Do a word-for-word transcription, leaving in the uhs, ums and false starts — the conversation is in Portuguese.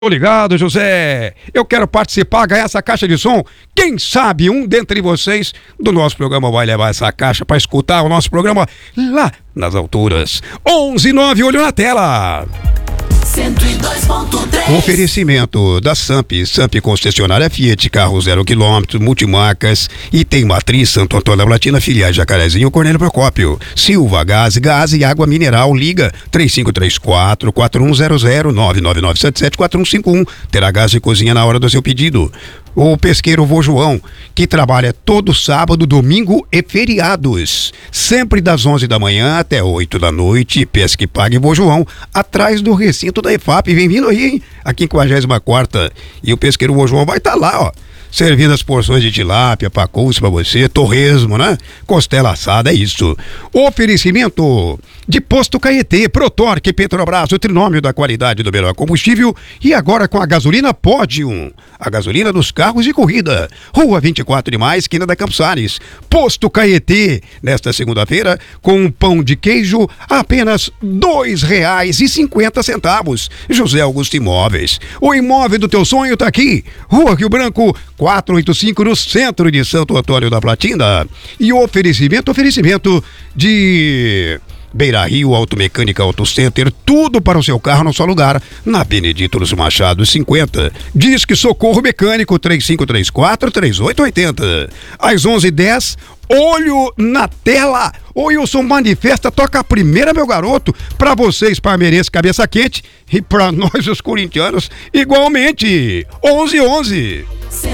Tô ligado, José. Eu quero participar, ganhar essa caixa de som. Quem sabe um dentre vocês do nosso programa vai levar essa caixa para escutar o nosso programa lá nas alturas. onze nove, olho na tela. cento e dois ponto três. Oferecimento da Samp, Samp concessionária Fiat, carro zero quilômetro, multimarcas e tem matriz Santo Antônio da Platina, filiais Jacarezinho, Cornélio Procópio. Silva Gás, gás e água mineral, liga três cinco três quatro, quatro um zero zero, nove nove nove sete sete, quatro um cinco um. Terá gás de cozinha na hora do seu pedido. O pesqueiro Vô João, que trabalha todo sábado, domingo e feriados. Sempre das onze da manhã até oito da noite. Pesca e pague Vô João, atrás do recinto da E F A P. Bem-vindo aí, hein? Aqui em quinquagésima quarta. E o pesqueiro Vô João vai estar tá lá, ó. Servindo as porções de tilápia, pacu pra você, torresmo, né? Costela assada, é isso. Oferecimento de Posto Caetê, Protorque, Petrobras, o trinômio da qualidade do melhor combustível. E agora com a gasolina Podium, a gasolina dos carros de corrida. Rua vinte e quatro de maio, esquina da Campos Sales. Posto Caetê, nesta segunda-feira, com um pão de queijo a apenas dois reais e cinquenta centavos. José Augusto Imóveis. O imóvel do teu sonho tá aqui. Rua Rio Branco, quatrocentos e oitenta e cinco, no centro de Santo Antônio da Platina. E oferecimento, oferecimento de Beira Rio, Automecânica, Auto Center, tudo para o seu carro no só lugar, na Benedito Lúcio Machado cinquenta. Disque Socorro Mecânico três cinco três quatro, três oito oito zero. Às onze e dez, olho na tela. O Wilson Manifesta toca a primeira, meu garoto, para vocês parmeirenses cabeça quente e para nós os corintianos igualmente. onze e onze.